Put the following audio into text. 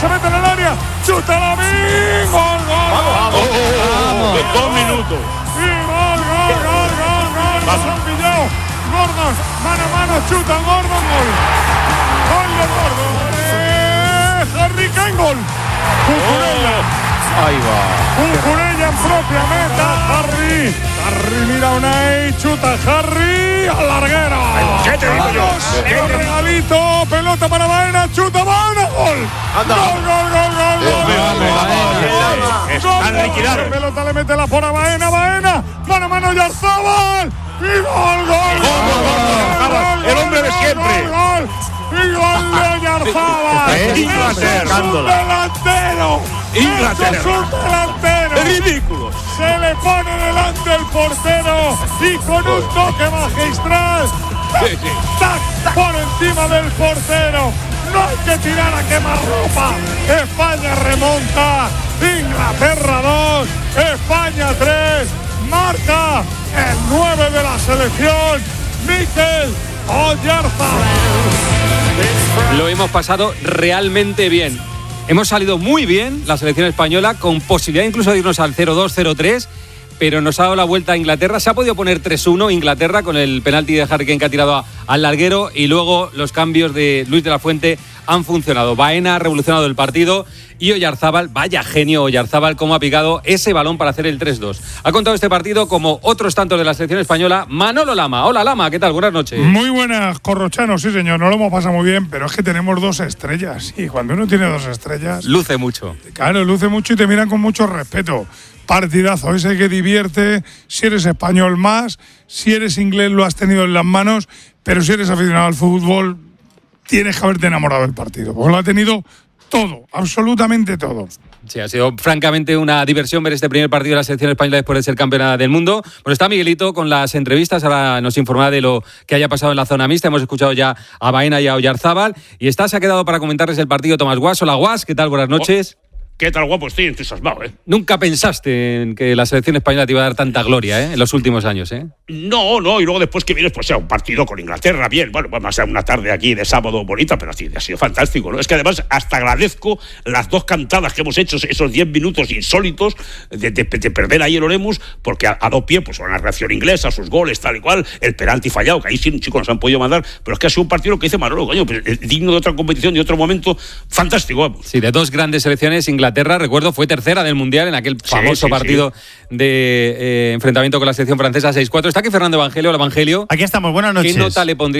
se mete en el área, chuta la min, gol. Vamos. 2 minutos. Y gol. Se han pillado. Gordon, mano a mano, chuta Gordon, gol. Gol de Gordon. Harry Kane, gol. Cucurella. Ahí va. Cucurella en propia meta. Harry mira Unai, chuta Harry a larguera. ¿Qué te digo yo? El regalito, pelota para Baena, chuta Baena, gol. Gol. Están liquidados. Pelota le mete la por a Baena, mano a mano Oyarzabal. Y gol. El hombre de siempre. Y gol de Oyarzabal. Inglaterra. Eso es un delantero. Es ridículo. Se le pone delante el portero y con un toque magistral, tac, por encima del portero. No hay que tirar a quemarropa. España remonta. Inglaterra 2, España 3. Marca el 9 de la selección, Mikel Oyarzabal. Lo hemos pasado realmente bien. Hemos salido muy bien la selección española, con posibilidad incluso de irnos al 0-2, 0-3, pero nos ha dado la vuelta a Inglaterra. Se ha podido poner 3-1 Inglaterra con el penalti de Harry Kane que ha tirado al larguero, y luego los cambios de Luis de la Fuente han funcionado. Baena ha revolucionado el partido y Oyarzabal, vaya genio Oyarzabal, cómo ha picado ese balón para hacer el 3-2. Ha contado este partido como otros tantos de la selección española Manolo Lama. Hola Lama, ¿qué tal? Buenas noches. Muy buenas, Corrochano, sí señor, no lo hemos pasado muy bien, pero es que tenemos 2 estrellas y cuando uno tiene 2 estrellas… Luce mucho. Claro, luce mucho y te miran con mucho respeto. Partidazo ese que divierte, si eres español más, si eres inglés lo has tenido en las manos, pero si eres aficionado al fútbol tienes que haberte enamorado del partido, porque lo ha tenido todo, absolutamente todo. Sí, ha sido francamente una diversión ver este primer partido de la selección española después de ser campeona del mundo. Bueno, está Miguelito con las entrevistas, ahora nos informará de lo que haya pasado en la zona mixta. Hemos escuchado ya a Baena y a Oyarzabal, y se ha quedado para comentarles el partido Tomás Guas. Hola Guas, ¿qué tal? Buenas noches. ¿Qué tal, guapo? Estoy entusiasmado, Nunca pensaste en que la selección española te iba a dar tanta gloria, en los últimos años, No, y luego después que vienes, pues sea un partido con Inglaterra, bien, bueno, vamos a ser una tarde aquí de sábado bonita, pero así ha sido fantástico, ¿no? Es que además hasta agradezco las 2 cantadas que hemos hecho, esos 10 minutos insólitos de perder ahí el Oremus, porque ha dado pie pues a una reacción inglesa, sus goles, tal y cual, el penalti fallado, que ahí sí, chicos, nos han podido mandar, pero es que ha sido un partido que dice Manolo, coño, pues, digno de otra competición, de otro momento, fantástico, vamos. Sí, de 2 grandes selecciones. Inglaterra, recuerdo, fue tercera del Mundial en aquel famoso partido de enfrentamiento con la selección francesa 6-4. Está aquí Fernando Evangelio. Hola, Evangelio. Aquí estamos, buenas noches. ¿Qué nota le pondría